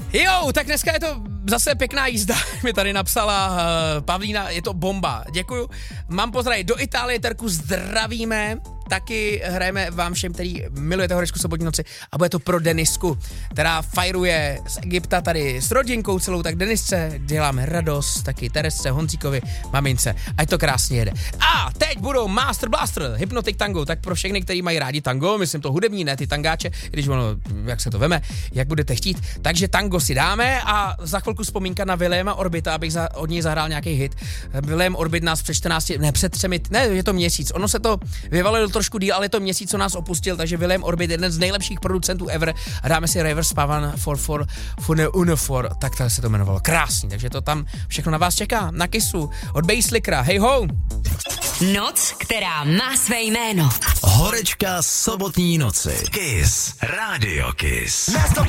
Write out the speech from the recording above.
Jo, tak dneska je to zase pěkná jízda, mi tady napsala Pavlína, je to bomba, děkuju. Mám pozdravit do Itálie, Terku zdravíme, taky hrajeme vám všem, který milujete Horečku sobotní noci a bude to pro Denisku, která fajruje z Egypta tady s rodinkou celou, tak Denisce děláme radost, taky Teresce, Honzíkovi, mamince, ať to krásně jede. A teď budou Master Blaster, Hypnotic Tango, tak pro všechny, kteří mají rádi tango, myslím to hudební, ne ty tangáče, když ono, jak se to veme, jak budete chtít, takže tango si dáme a za chvilku vzpomínka na Williama Orbita, abych od něj zahrál nějaký hit. William Orbit nás před 3, je to měsíc, ono se to vyvalilo trošku díl, ale je to měsíc, co nás opustil, takže William Orbit, jeden z nejlepších producentů ever a dáme si Reverse Pavan for Unifor, tak to se to jmenovalo, krásný, takže to tam všechno na vás čeká, na Kissu, od Basslickera, hej ho! Noc, která má své jméno. Horečka sobotní noci. Kiss, Radio Kiss.